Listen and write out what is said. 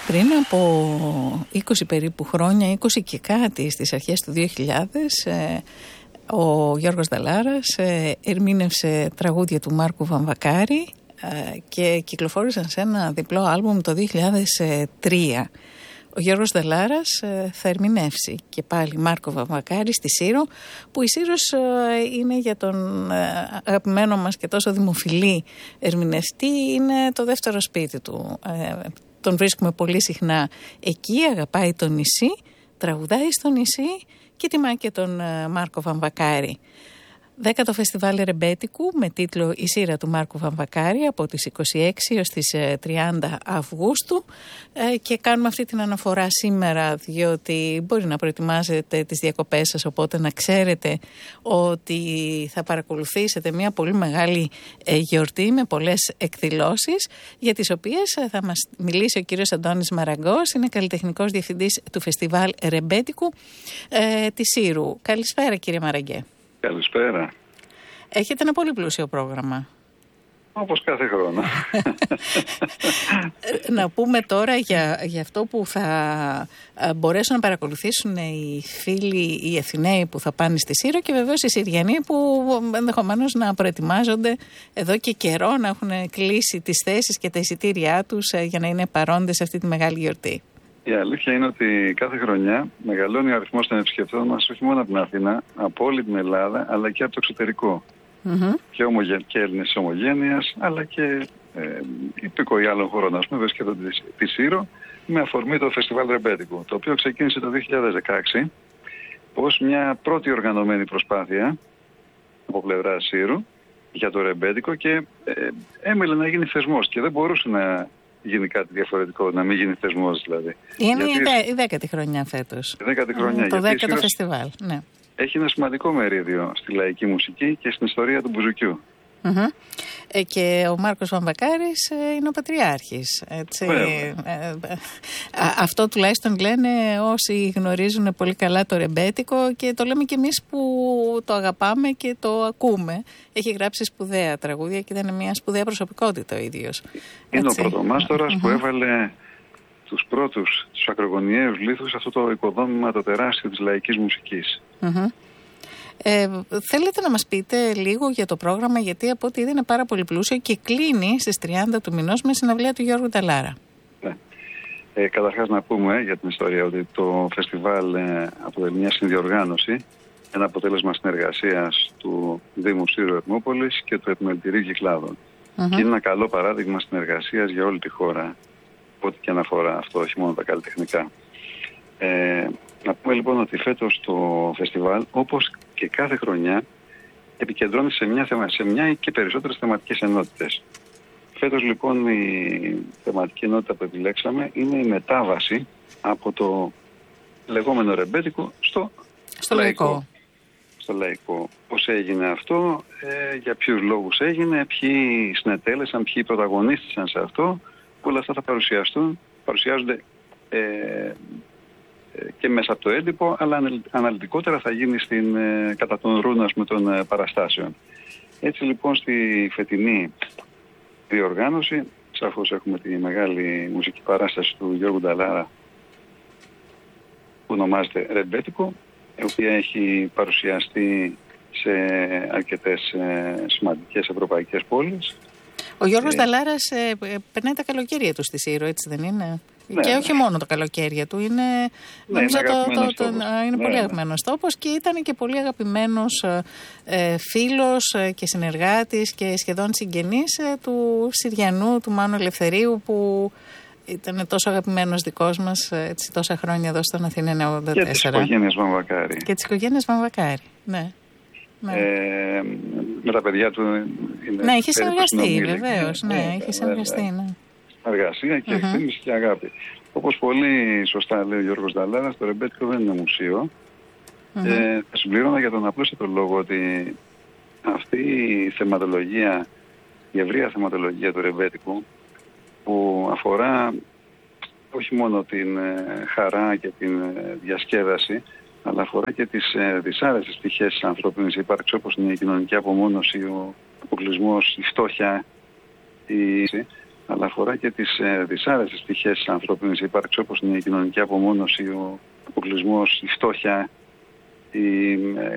Πριν από 20 περίπου χρόνια, 20 και κάτι στις αρχές του 2000, ο Γιώργος Νταλάρας ερμήνευσε τραγούδια του Μάρκου Βαμβακάρη και κυκλοφόρησαν σε ένα διπλό άλμπουμ το 2003. Ο Γιώργος Νταλάρας θα ερμηνεύσει και πάλι Μάρκο Βαμβακάρη στη Σύρο, που η Σύρος είναι για τον αγαπημένο μας και τόσο δημοφιλή ερμηνευτή, είναι το δεύτερο σπίτι του. Τον βρίσκουμε πολύ συχνά εκεί, αγαπάει το νησί, τραγουδάει στο νησί και τιμά και τον Μάρκο Βαμβακάρη. 10ο Φεστιβάλ Ρεμπέτικου με τίτλο «Η Σύρα του Μάρκου Βαμβακάρη» από τις 26 έως τις 30 Αυγούστου, και κάνουμε αυτή την αναφορά σήμερα διότι μπορεί να προετοιμάζετε τις διακοπές σας, οπότε να ξέρετε ότι θα παρακολουθήσετε μια πολύ μεγάλη γιορτή με πολλές εκδηλώσεις, για τις οποίες θα μας μιλήσει ο κύριος Αντώνης Μαραγκός, είναι καλλιτεχνικός διευθυντής του Φεστιβάλ Ρεμπέτικου της Σύρου. Καλησπέρα κύριε Μαραγκέ. Καλησπέρα. Έχετε ένα πολύ πλούσιο πρόγραμμα. Όπως κάθε χρόνο. Να πούμε τώρα για αυτό που θα μπορέσουν να παρακολουθήσουν οι φίλοι, οι Αθηναίοι που θα πάνε στη Σύρο, και βεβαίως οι Συριανοί που ενδεχομένως να προετοιμάζονται εδώ και καιρό, να έχουν κλείσει τις θέσεις και τα εισιτήριά τους για να είναι παρόντες σε αυτή τη μεγάλη γιορτή. Η αλήθεια είναι ότι κάθε χρονιά μεγαλώνει ο αριθμός των επισκεπτών μας, όχι μόνο από την Αθήνα, από όλη την Ελλάδα, αλλά και από το εξωτερικό. Και Έλληνες ομογένειας, αλλά και υπηκοοί άλλων χωρών, ας πούμε, βρίσκονται τη Σύρο, με αφορμή το Φεστιβάλ Ρεμπέτικου, το οποίο ξεκίνησε το 2016 ως μια πρώτη οργανωμένη προσπάθεια από πλευρά Σύρου για το Ρεμπέτικο, και έμελε να γίνει θεσμός και δεν μπορούσε να γίνει κάτι διαφορετικό, να μην γίνει θεσμός δηλαδή. Είναι η 10η χρονιά φέτος. Η 10η χρονιά. Το 10ο φεστιβάλ, ναι. Έχει ένα σημαντικό μερίδιο στη λαϊκή μουσική και στην ιστορία του μπουζουκιού. Και ο Μάρκος Βαμβακάρης είναι ο πατριάρχης. Έτσι. Αυτό τουλάχιστον λένε όσοι γνωρίζουν πολύ καλά το ρεμπέτικο, και το λέμε και εμείς που το αγαπάμε και το ακούμε. Έχει γράψει σπουδαία τραγούδια και ήταν μια σπουδαία προσωπικότητα ο ίδιος. Είναι ο πρωτομάστορας που έβαλε τους ακρογωνιαίους λίθους σε αυτό το οικοδόμημα το τεράστιο της λαϊκής μουσικής. Θέλετε να μας πείτε λίγο για το πρόγραμμα, γιατί από ό,τι είδε είναι πάρα πολύ πλούσιο και κλείνει στις 30 του μηνός με συναυλία του Γιώργου Νταλάρα. Ναι. Καταρχάς να πούμε για την ιστορία ότι το φεστιβάλ αποτελεί μια συνδιοργάνωση, ένα αποτέλεσμα συνεργασίας του Δήμου Σύρου Ερμούπολης και του Επιμελητηρίου Κυκλάδων. Και είναι ένα καλό παράδειγμα συνεργασίας για όλη τη χώρα, ό,τι και αναφορά αυτό, όχι μόνο τα καλλιτεχνικά. Να πούμε λοιπόν ότι φέτος το φεστιβάλ, όπως και κάθε χρονιά, επικεντρώνει σε μια και περισσότερες θεματικές ενότητες. Φέτος λοιπόν η θεματική ενότητα που επιλέξαμε είναι η μετάβαση από το λεγόμενο ρεμπέτικο στο λαϊκό. Στο λαϊκό. Πώς έγινε αυτό, για ποιους λόγους έγινε, ποιοι συνετέλεσαν, ποιοι πρωταγωνίστησαν σε αυτό, όλα αυτά θα παρουσιάζονται και μέσα από το έντυπο, αλλά αναλυτικότερα θα γίνει κατά τον ρούνα των παραστάσεων. Έτσι λοιπόν στη φετινή διοργάνωση, σαφώς έχουμε τη μεγάλη μουσική παράσταση του Γιώργου Νταλάρα που ονομάζεται Ρεμπέτικο, η οποία έχει παρουσιαστεί σε αρκετές σημαντικές ευρωπαϊκές πόλεις. Ο Γιώργος Νταλάρας περνάει τα καλοκαίρια του στη Σύρο, έτσι δεν είναι? Ναι, και όχι μόνο τα καλοκαίρια του, είναι πολύ αγαπημένος τόπος, και ήταν και πολύ αγαπημένος φίλος και συνεργάτης και σχεδόν συγγενής του Συριανού, του Μάνου Ελευθερίου, που ήταν τόσο αγαπημένος δικός μας έτσι, τόσα χρόνια εδώ στον Αθήνα 94. Και της οικογένειας Βαμβακάρη. Και της οικογένειας Βαμβακάρη, ναι. Με τα παιδιά του είναι. Ναι, είχε συνεργαστεί βεβαίως. Ναι, είχε συνεργαστεί, ναι. Εργασία και εκτίμηση και αγάπη. Όπως πολύ σωστά λέει ο Γιώργος Νταλάρας, το ρεμπέτικο δεν είναι μουσείο. Θα συμπλήρωνα για τον απλούστατο λόγο ότι αυτή η θεματολογία, η ευρεία θεματολογία του ρεμπέτικου, που αφορά όχι μόνο την χαρά και την διασκέδαση, αλλά αφορά και τις δυσάρεστες πτυχές της ανθρώπινης ύπαρξης, όπως είναι η κοινωνική απομόνωση, ο αποκλεισμός, η φτώχεια, αλλά αφορά και τις δυσάρεστες πτυχές της ανθρώπινης ύπαρξης, όπως είναι η κοινωνική απομόνωση, ο αποκλεισμός, η φτώχεια, η